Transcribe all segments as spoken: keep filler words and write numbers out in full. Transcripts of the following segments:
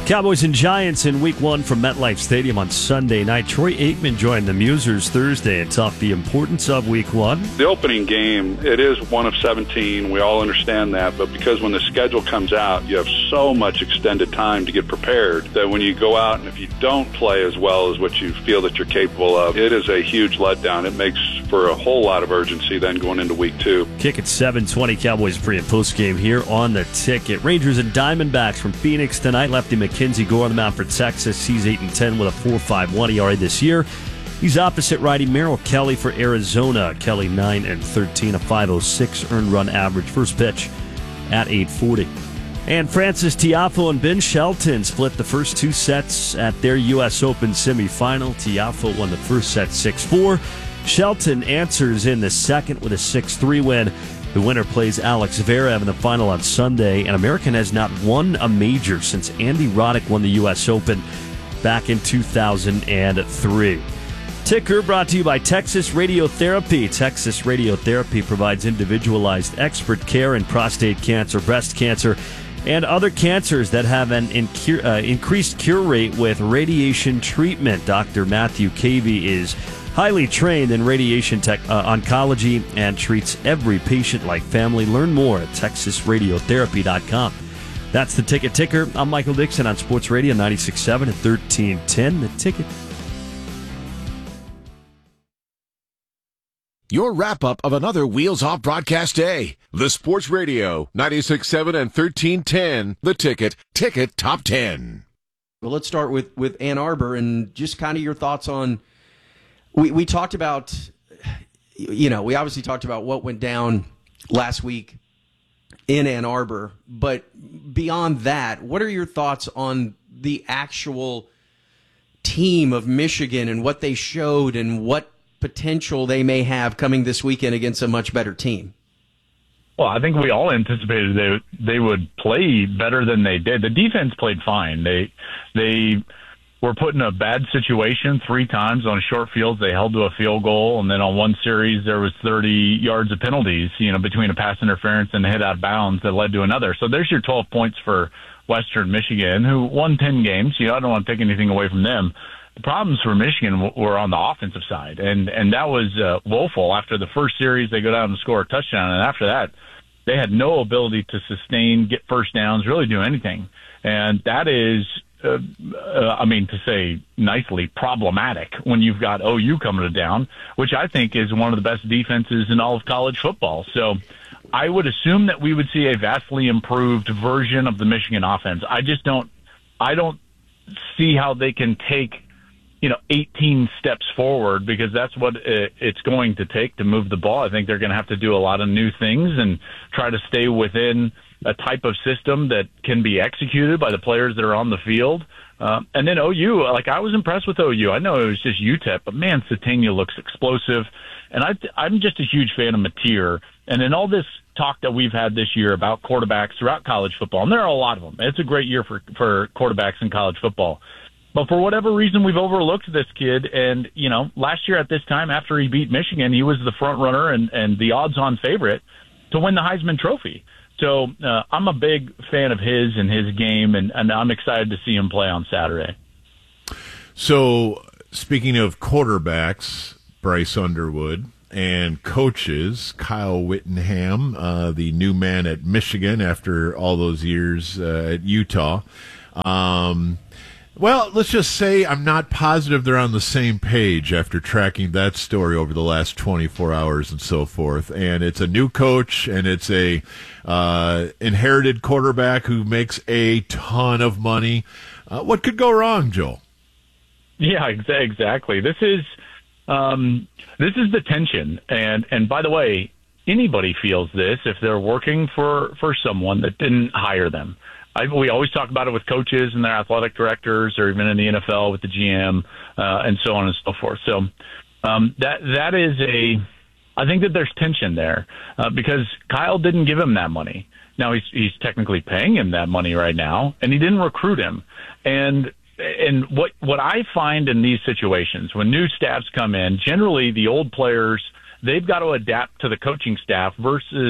Cowboys and Giants in week one from MetLife Stadium on Sunday night. Troy Aikman joined the Musers Thursday and talked the importance of week one. The opening game, it is one of seventeen. We all understand that. But because when the schedule comes out, you have so much extended time to get prepared that when you go out and if you don't play as well as what you feel that you're capable of, it is a huge letdown. It makes for a whole lot of urgency then going into week two. Kick at seven twenty, Cowboys pre- and post game here on the ticket. Rangers and Diamondbacks from Phoenix tonight. Lefty Mackenzie Gore on the mound for Texas. He's eight and ten with a four point five one E R A this year. He's opposite righty Merrill Kelly for Arizona. Kelly nine and thirteen, a five oh six earned run average. First pitch at eight forty. And Francis Tiafoe and Ben Shelton split the first two sets at their U S Open semifinal. Tiafoe won the first set six four. Shelton answers in the second with a six three win. The winner plays Alex Zverev in the final on Sunday. An American has not won a major since Andy Roddick won the U S Open back in two thousand three. Ticker brought to you by Texas Radiotherapy. Texas Radiotherapy provides individualized expert care in prostate cancer, breast cancer, and other cancers that have an incur- uh, increased cure rate with radiation treatment. Doctor Matthew Cavey is highly trained in radiation tech, uh, oncology and treats every patient like family. Learn more at texas radiotherapy dot com. That's the Ticket Ticker. I'm Michael Dixon on Sports Radio ninety-six point seven and thirteen ten. The Ticket. Your wrap-up of another Wheels Off broadcast day. The Sports Radio ninety-six point seven and thirteen ten. The Ticket. Ticket Top ten. Well, let's start with, with Ann Arbor and just kind of your thoughts on We we talked about, you know, we obviously talked about what went down last week in Ann Arbor, but beyond that, what are your thoughts on the actual team of Michigan and what they showed and what potential they may have coming this weekend against a much better team? Well, I think we all anticipated they they would play better than they did. The defense played fine. They they. were put in a bad situation three times on short fields. They held to a field goal, and then on one series there was thirty yards of penalties, you know, between a pass interference and a hit out of bounds that led to another. So there's your twelve points for Western Michigan, who won ten games. You know, I don't want to take anything away from them. The problems for Michigan were on the offensive side, and and that was uh, woeful. After the first series, they go down and score a touchdown, and after that, they had no ability to sustain, get first downs, really do anything. And that is Uh, uh, I mean, to say nicely, problematic when you've got O U coming to down, which I think is one of the best defenses in all of college football. So I would assume that we would see a vastly improved version of the Michigan offense. I just don't, I don't see how they can take, you know, eighteen steps forward, because that's what it's going to take to move the ball. I think they're going to have to do a lot of new things and try to stay within a type of system that can be executed by the players that are on the field. Uh, and then O U, like I was impressed with O U. I know it was just U T E P, but man, Satania looks explosive. And I, I'm just a huge fan of Mateer. And in all this talk that we've had this year about quarterbacks throughout college football, and there are a lot of them. It's a great year for, for quarterbacks in college football. But for whatever reason, we've overlooked this kid. And, you know, last year at this time, after he beat Michigan, he was the front runner and, and the odds-on favorite to win the Heisman Trophy. So uh, I'm a big fan of his and his game, and, and I'm excited to see him play on Saturday. So speaking of quarterbacks, Bryce Underwood, and coaches, Kyle Whittingham, uh, the new man at Michigan after all those years uh, at Utah. Um, well, let's just say I'm not positive they're on the same page after tracking that story over the last twenty-four hours and so forth. And it's a new coach, and it's a uh, inherited quarterback who makes a ton of money. Uh, what could go wrong, Joel? Yeah, exa- exactly. This is um, this is the tension. And and by the way, anybody feels this if they're working for, for someone that didn't hire them. I, we always talk about it with coaches and their athletic directors, or even in the N F L with the G M, uh, and so on and so forth. So um, that that is a, I think that there's tension there uh, because Kyle didn't give him that money. Now he's he's technically paying him that money right now, and he didn't recruit him. And and what what I find in these situations when new staffs come in, generally the old players, they've got to adapt to the coaching staff versus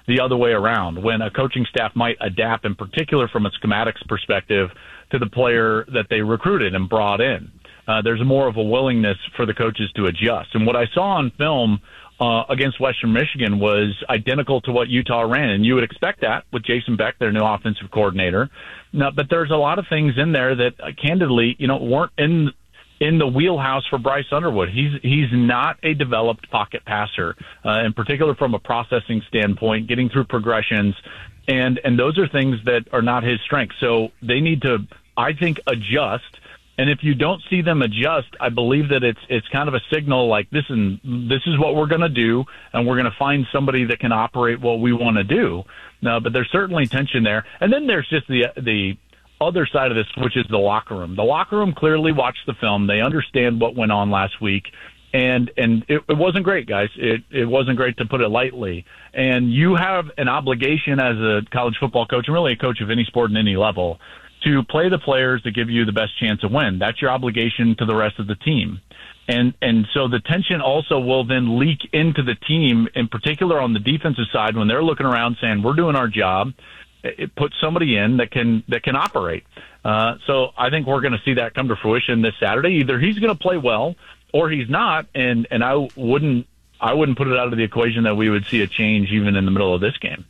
the other way around, when a coaching staff might adapt, in particular from a schematics perspective, to the player that they recruited and brought in. Uh, there's more of a willingness for the coaches to adjust. And what I saw on film uh, against Western Michigan was identical to what Utah ran. And you would expect that with Jason Beck, their new offensive coordinator. No, but there's a lot of things in there that, uh, candidly, you know, weren't in in the wheelhouse for Bryce Underwood. He's he's not a developed pocket passer, uh, in particular from a processing standpoint, getting through progressions. And, and those are things that are not his strength. So they need to, I think, adjust. And if you don't see them adjust, I believe that it's it's kind of a signal like this, and this is what we're going to do, and we're going to find somebody that can operate what we want to do. No, but there's certainly tension there. And then there's just the the other side of this, which is the locker room. The locker room clearly watched the film. They understand what went on last week. And and it, it wasn't great, guys. It it wasn't great, to put it lightly. And you have an obligation as a college football coach, and really a coach of any sport in any level, to play the players that give you the best chance to win. That's your obligation to the rest of the team. And and so the tension also will then leak into the team, in particular on the defensive side, when they're looking around saying, we're doing our job. It puts somebody in that can that can operate. Uh, so I think we're going to see that come to fruition this Saturday. Either he's going to play well or he's not, and, and I wouldn't I wouldn't put it out of the equation that we would see a change even in the middle of this game.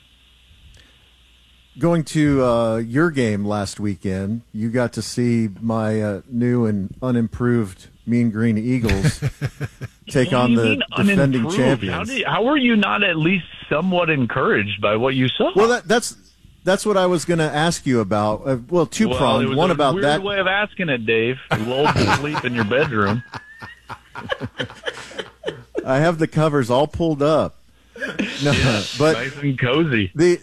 Going to uh, your game last weekend, you got to see my uh, new and unimproved Mean Green Eagles take on the defending champions. How, did, how were you not at least somewhat encouraged by what you saw? Well, that, that's that's what I was going to ask you about. Uh, well, two well, pronged. One a about weird that. way of asking it, Dave. You lulled to sleep in your bedroom. I have the covers all pulled up. No, yeah, but nice and cozy. The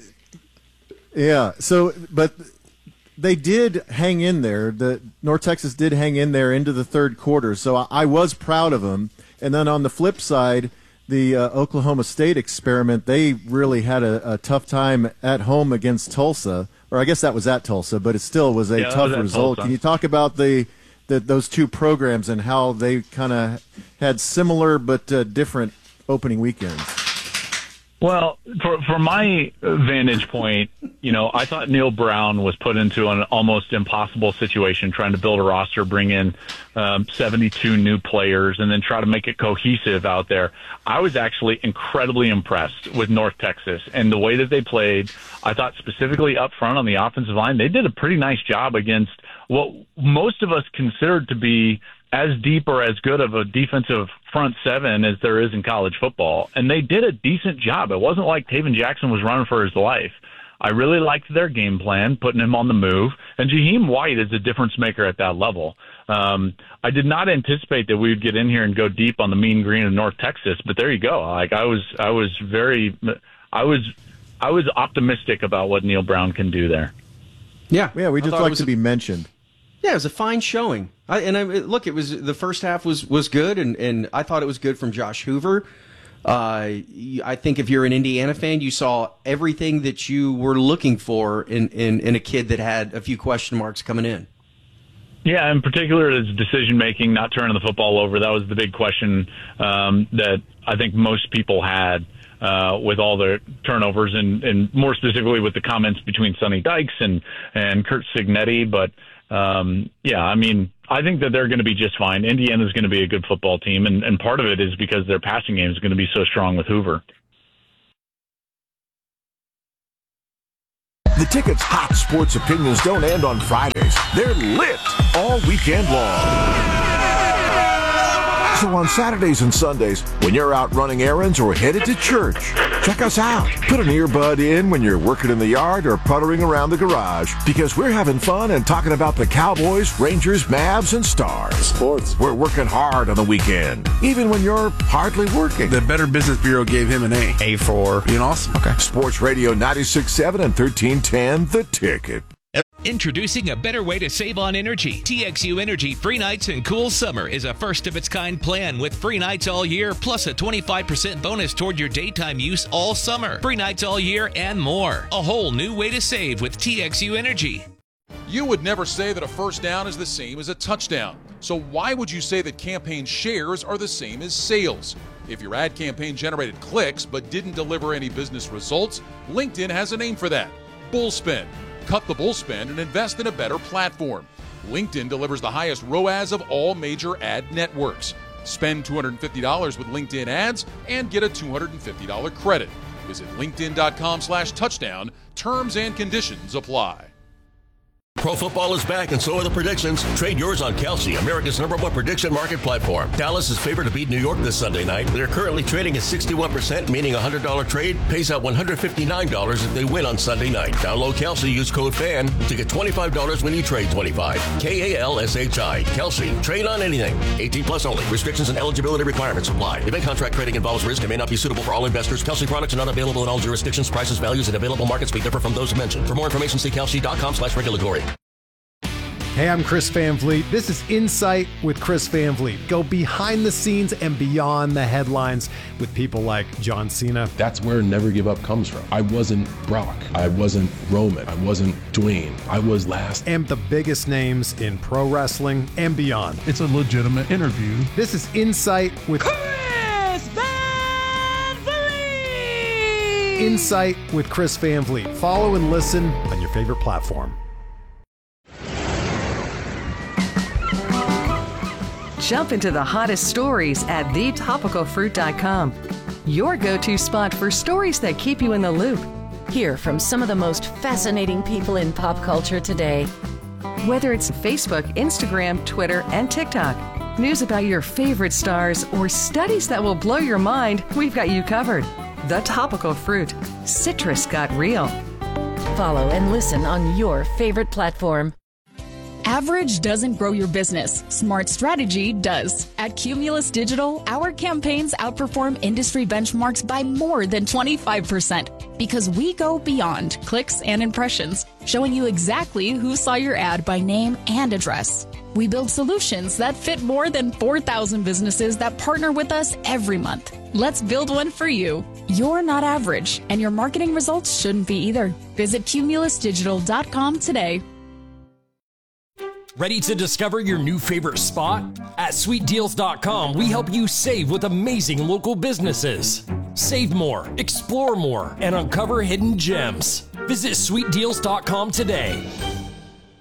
yeah. So, but they did hang in there. The North Texas did hang in there into the third quarter. So I, I was proud of them. And then on the flip side, the uh, Oklahoma State experiment, they really had a, a tough time at home against Tulsa. Or I guess that was at Tulsa, but it still was a yeah, tough was result. Tulsa. Can you talk about the, the those two programs and how they kind of had similar but uh, different opening weekends? Well, for, from my vantage point, you know, I thought Neil Brown was put into an almost impossible situation, trying to build a roster, bring in um, seventy-two new players, and then try to make it cohesive out there. I was actually incredibly impressed with North Texas and the way that they played. I thought specifically up front on the offensive line, they did a pretty nice job against what most of us considered to be as deep or as good of a defensive front seven as there is in college football. And they did a decent job. It wasn't like Taven Jackson was running for his life. I really liked their game plan, putting him on the move. And Jaheim White is a difference maker at that level. Um, I did not anticipate that we would get in here and go deep on the Mean Green of North Texas, but there you go. Like I was, I was very, I was, I was optimistic about what Neil Brown can do there. Yeah. Yeah. We just like to a- be mentioned. Yeah, it was a fine showing. I, and I, look, it was the first half was, was good, and, and I thought it was good from Josh Hoover. Uh, I think if you're an Indiana fan, you saw everything that you were looking for in, in, in a kid that had a few question marks coming in. Yeah, in particular, his decision-making, not turning the football over. That was the big question um, that I think most people had uh, with all the turnovers, and, and more specifically with the comments between Sonny Dykes and, and Kurt Cignetti. But Um, yeah, I mean, I think that they're going to be just fine. Indiana's going to be a good football team, and, and part of it is because their passing game is going to be so strong with Hoover. The Ticket's hot sports opinions don't end on Fridays. They're lit all weekend long. So on Saturdays and Sundays, when you're out running errands or headed to church, check us out. Put an earbud in when you're working in the yard or puttering around the garage, because we're having fun and talking about the Cowboys, Rangers, Mavs, and Stars. Sports. We're working hard on the weekend, even when you're hardly working. The Better Business Bureau gave him an A. A for being awesome. Okay. Sports Radio ninety-six point seven and thirteen ten, The Ticket. Introducing a better way to save on energy. T X U Energy Free Nights and Cool Summer is a first-of-its-kind plan with free nights all year, plus a twenty-five percent bonus toward your daytime use all summer. Free nights all year and more. A whole new way to save with T X U Energy. You would never say that a first down is the same as a touchdown. So why would you say that campaign shares are the same as sales? If your ad campaign generated clicks but didn't deliver any business results, LinkedIn has a name for that: Bullspin. Cut the bullspin and invest in a better platform. LinkedIn delivers the highest R O A S of all major ad networks. Spend two hundred fifty dollars with LinkedIn ads and get a two hundred fifty dollars credit. Visit linkedin.com slash touchdown. Terms and conditions apply. Pro football is back, and so are the predictions. Trade yours on Kalshi, America's number one prediction market platform. Dallas is favored to beat New York this Sunday night. They're currently trading at sixty-one percent, meaning a one hundred dollars trade pays out one hundred fifty-nine dollars if they win on Sunday night. Download Kalshi, use code FAN to get twenty-five dollars when you trade twenty-five. K A L S H I. Kalshi. Trade on anything. eighteen plus only. Restrictions and eligibility requirements apply. Event contract trading involves risk and may not be suitable for all investors. Kalshi products are not available in all jurisdictions. Prices, values, and available markets may differ from those mentioned. For more information, see kalshi.com slash regulatory. Hey, I'm Chris Van Vliet. This is Insight with Chris Van Vliet. Go behind the scenes and beyond the headlines with people like John Cena. That's where Never Give Up comes from. I wasn't Brock. I wasn't Roman. I wasn't Dwayne. I was last. And the biggest names in pro wrestling and beyond. It's a legitimate interview. This is Insight with Chris Van Vliet. Insight with Chris Van Vliet. Follow and listen on your favorite platform. Jump into the hottest stories at the topical fruit dot com. Your go-to spot for stories that keep you in the loop. Hear from some of the most fascinating people in pop culture today. Whether it's Facebook, Instagram, Twitter, and TikTok, news about your favorite stars, or studies that will blow your mind, we've got you covered. The Topical Fruit. Citrus got real. Follow and listen on your favorite platform. Average doesn't grow your business. Smart strategy does. At Cumulus Digital, our campaigns outperform industry benchmarks by more than twenty-five percent because we go beyond clicks and impressions, showing you exactly who saw your ad by name and address. We build solutions that fit more than four thousand businesses that partner with us every month. Let's build one for you. You're not average, and your marketing results shouldn't be either. Visit cumulus digital dot com today. Ready to discover your new favorite spot? At sweet deals dot com, we help you save with amazing local businesses. Save more, explore more, and uncover hidden gems. Visit sweet deals dot com today.